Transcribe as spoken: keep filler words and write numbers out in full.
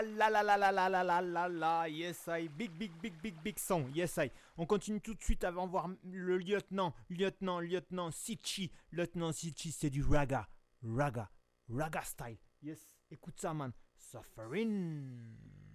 La la la la la la la la la, yes I, big big big big big song, yes I. On continue tout de suite avant de voir le lieutenant, lieutenant, lieutenant Sichi. Lieutenant Sichi, c'est du raga, raga, raga style. Yes, écoute ça man, Suffering.